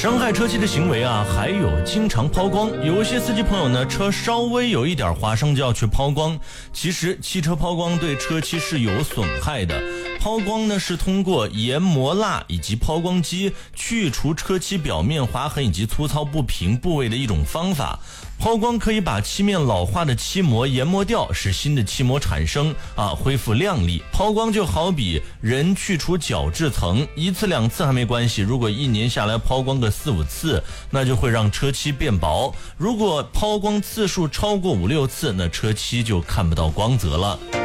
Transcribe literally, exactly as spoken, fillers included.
伤害车漆的行为啊，还有经常抛光。有一些司机朋友呢，车稍微有一点划伤就要去抛光。其实汽车抛光对车漆是有损害的。抛光呢是通过研磨蜡以及抛光机去除车漆表面划痕以及粗糙不平部位的一种方法。抛光可以把漆面老化的漆膜研磨掉，使新的漆膜产生啊，恢复亮丽。抛光就好比人去除角质层，一次两次还没关系，如果一年下来抛光个四五次，那就会让车漆变薄。如果抛光次数超过五六次，那车漆就看不到光泽了。